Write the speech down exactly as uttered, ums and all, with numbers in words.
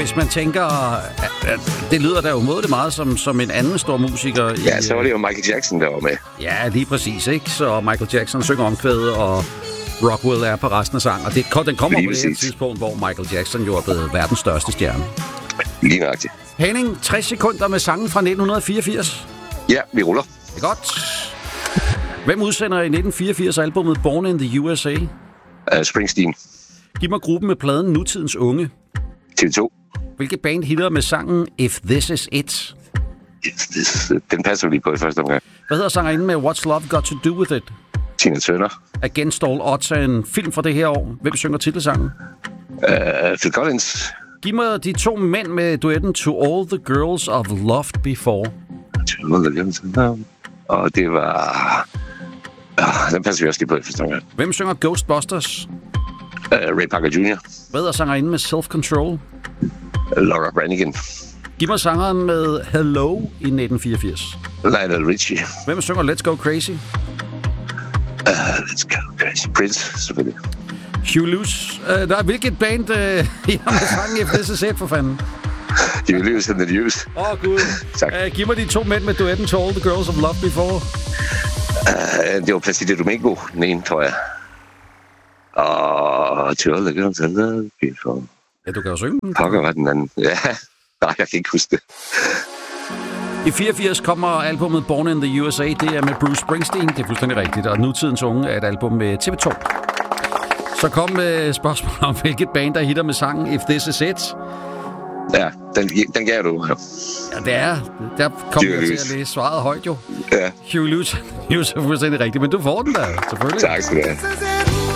hvis man tænker, at, at det lyder da umådeligt meget som, som en anden stor musiker. Ja, i, så var det jo Michael Jackson, der var med. Ja, lige præcis, ikke? Så Michael Jackson synger omkvædet, og Rockwell er på resten af sang. Og det, den kommer lige på det her tidspunkt, hvor Michael Jackson jo er blevet verdens største stjerne. Lige nøjagtigt. Henning, tres sekunder med sangen fra nitten fireogfirs. Ja, vi ruller. Det er godt. Hvem udsender i nitten fireogfirs albumet Born in the U S A? Uh, Springsteen. Giv mig gruppen med pladen Nutidens Unge. T V to. Hvilket band hitter med sangen If This Is It? Yes, this, den passer lige på i første omgang. Hvad hedder sangerinden med What's Love Got To Do With It? Tina Turner. Against All Odds er en film fra det her år. Hvem synger titelsangen? Uh, Phil Collins. Giv mig de to mænd med duetten To All The Girls I've Loved Before. Og det var... Uh, den passer vi også lige på i første omgang. Hvem synger Ghostbusters? Uh, Ray Parker junior Hvad hedder sangerinden med Self Control? Uh, Laura Branigan. Giv mig sangeren med Hello i nitten fireogfirs. Lionel Richie. Hvem synger Let's Go Crazy? Uh, let's go crazy. Prince, selvfølgelig. Hugh Lewis. Uh, der er hvilket band uh, I har med sangen If This Is It, for fanden? Hugh Lewis and the News. Åh, oh, gud. Tak. Uh, giv mig de to mænd med duetten To All The Girls I've Loved Before. Uh, det var Placido Domingo, den ene, tror jeg. Og To All The Girls I've Loved Before. Ja, du kan jo synge den. Pokker var den anden. Ja, nej, jeg kan ikke huske det. I fireogfirs kommer albumet Born in the U S A. Det er med Bruce Springsteen. Det er fuldstændig rigtigt. Og Nutidens Unge er et album med T V to. Så kom med spørgsmål om, hvilket band, der hitter med sangen If This Is It. Ja, den, den gav du. Ja, det er. Der kom jeg til at læse svaret højt, jo. Ja. Hugh Lewis er fuldstændig rigtigt, men du får den da, selvfølgelig. Tak skal du have.